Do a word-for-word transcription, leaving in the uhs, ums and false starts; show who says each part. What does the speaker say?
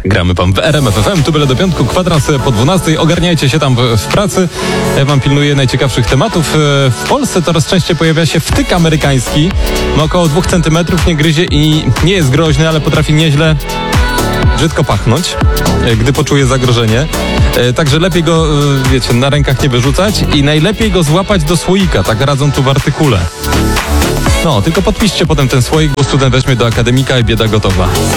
Speaker 1: Gramy wam w R M F F M, tu byle do piątku, kwadrans po dwunastej. Ogarniajcie się tam w, w pracy. Ja wam pilnuję najciekawszych tematów. W Polsce coraz częściej pojawia się wtyk amerykański. Ma około dwóch centymetrów, nie gryzie i nie jest groźny, ale potrafi nieźle brzydko pachnąć, gdy poczuje zagrożenie. Także lepiej go, wiecie, na rękach nie wyrzucać i najlepiej go złapać do słoika. Tak radzą tu w artykule. No, tylko podpiszcie potem ten słoik, bo student weźmie do akademika i bieda gotowa.